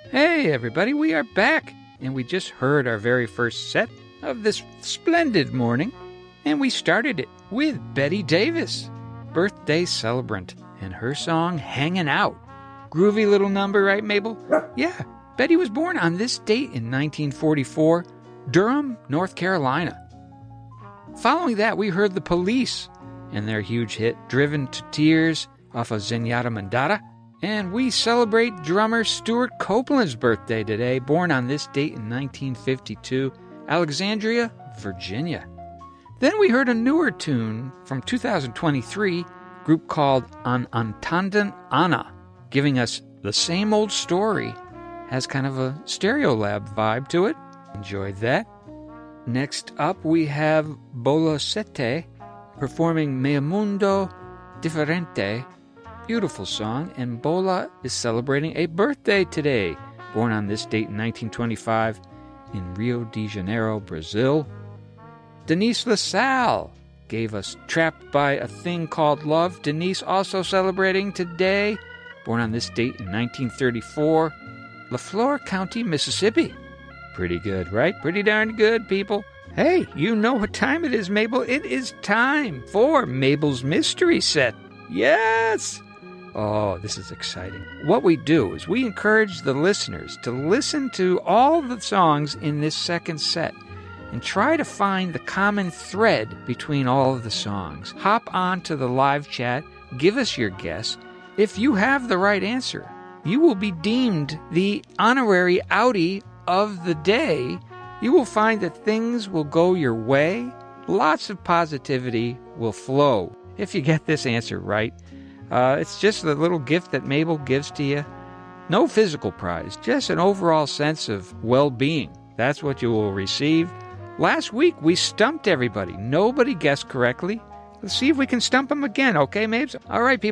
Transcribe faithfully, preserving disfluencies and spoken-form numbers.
Hey everybody, we are back, and we just heard our very first set of this splendid morning, and we started it with Betty Davis, birthday celebrant, and her song Hangin' Out. Groovy little number, right, Mabel? Yeah, Betty was born on this date in nineteen forty-four, Durham, North Carolina. Following that, we heard The Police and their huge hit Driven to Tears off of Zenyatta Mandata. And we celebrate drummer Stuart Copeland's birthday today, born on this date in nineteen fifty-two, Alexandria, Virginia. Then we heard a newer tune from two thousand twenty-three, a group called An Antandan Anna, giving us The Same Old Story. Has kind of a Stereolab vibe to it. Enjoyed that. Next up, we have Bola Sette performing Me Mundo Differente. Beautiful song, and Bola is celebrating a birthday today, born on this date in nineteen twenty-five in Rio de Janeiro, Brazil. Denise LaSalle gave us Trapped by a Thing Called Love. Denise also celebrating today, born on this date in nineteen thirty-four, LaFleur County, Mississippi. Pretty good, right? Pretty darn good, people. Hey, you know what time it is, Mabel. It is time for Mabel's Mystery Set. Yes! Oh, this is exciting. What we do is we encourage the listeners to listen to all the songs in this second set and try to find the common thread between all of the songs. Hop on to the live chat, give us your guess. If you have the right answer, you will be deemed the honorary outie of the day. You will find that things will go your way. Lots of positivity will flow if you get this answer right. Uh, it's just a little gift that Mabel gives to you. No physical prize, just an overall sense of well-being. That's what you will receive. Last week, we stumped everybody. Nobody guessed correctly. Let's see if we can stump them again, okay, Mabes? All right, people.